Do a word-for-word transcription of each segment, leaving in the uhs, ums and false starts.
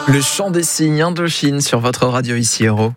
Le chant des cygnes Indochine sur votre radio ici Héros.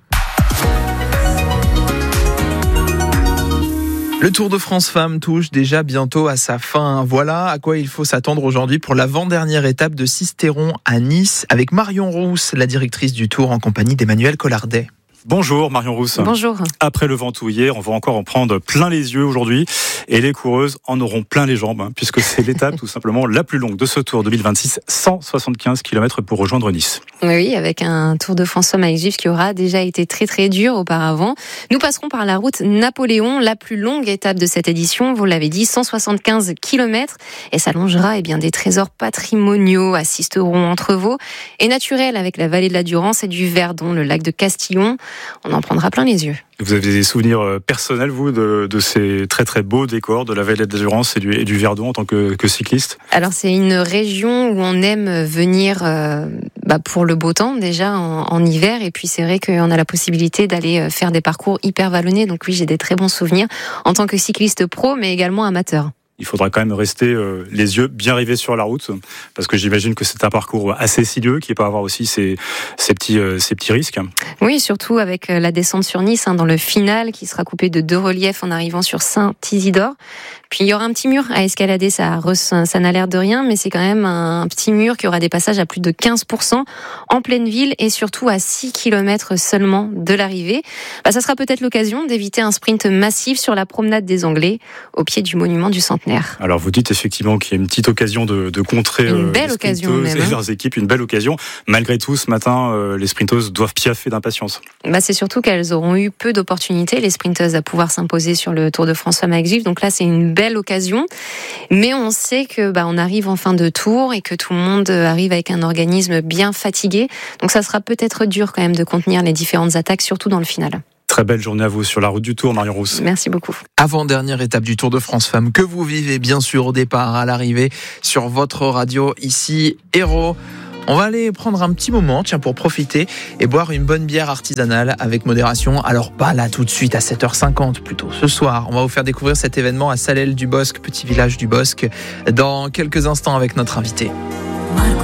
Le Tour de France Femmes touche déjà bientôt à sa fin. Voilà à quoi il faut s'attendre aujourd'hui pour l'avant-dernière étape de Sisteron à Nice avec Marion Rousse, la directrice du Tour en compagnie d'Emmanuel Collardet. Bonjour Marion Rousse. Bonjour. Après le Ventoux hier, on va encore en prendre plein les yeux aujourd'hui et les coureuses en auront plein les jambes hein, puisque c'est l'étape tout simplement la plus longue de ce Tour deux mille vingt-six, cent soixante-quinze kilomètres pour rejoindre Nice. Oui, avec un Tour de France Femmes à Exif qui aura déjà été très très dur auparavant. Nous passerons par la route Napoléon, la plus longue étape de cette édition, vous l'avez dit, cent soixante-quinze kilomètres et s'allongera eh bien, des trésors patrimoniaux à Sisteron, Entrevaux et naturels avec la vallée de la Durance et du Verdon, le lac de Castillon. On en prendra plein les yeux. Vous avez des souvenirs personnels, vous, de, de ces très très beaux décors de la vallée de la Durance et du, et du Verdon en tant que, que cycliste? Alors c'est une région où on aime venir euh, bah pour le beau temps déjà en, en hiver et puis c'est vrai qu'on a la possibilité d'aller faire des parcours hyper vallonnés. Donc oui, j'ai des très bons souvenirs en tant que cycliste pro mais également amateur. Il faudra quand même rester euh, les yeux bien rivés sur la route, parce que j'imagine que c'est un parcours assez sinueux qui peut avoir aussi ses, ses, petits, euh, ses petits risques. Oui, surtout avec la descente sur Nice, hein, dans le final, qui sera coupé de deux reliefs en arrivant sur Saint-Isidore. Puis il y aura un petit mur à escalader, ça, ça n'a l'air de rien, mais c'est quand même un petit mur qui aura des passages à plus de quinze pour cent en pleine ville et surtout à six kilomètres seulement de l'arrivée. Bah, ça sera peut-être l'occasion d'éviter un sprint massif sur la promenade des Anglais, au pied du monument du Centenaire. Alors vous dites effectivement qu'il y a une petite occasion de, de contrer une belle les occasion même, et hein. leurs équipes, une belle occasion. Malgré tout, ce matin, euh, les sprinteuses doivent piaffer d'impatience. Bah, c'est surtout qu'elles auront eu peu d'opportunités, les sprinteuses, à pouvoir s'imposer sur le Tour de France Femmes à Exif. Donc là, c'est une belle occasion. Mais on sait que bah, on arrive en fin de tour et que tout le monde arrive avec un organisme bien fatigué. Donc ça sera peut-être dur quand même de contenir les différentes attaques, surtout dans le final. Très belle journée à vous sur la route du Tour, Marion Rousse. Merci beaucoup. Avant-dernière étape du Tour de France Femmes que vous vivez bien sûr au départ, à l'arrivée, sur votre radio ici Héros. On va aller prendre un petit moment, tiens, pour profiter et boire une bonne bière artisanale avec modération. Alors pas là tout de suite à sept heures cinquante, plutôt ce soir. On va vous faire découvrir cet événement à Salelles du Bosc, petit village du Bosc, dans quelques instants avec notre invité. Marco.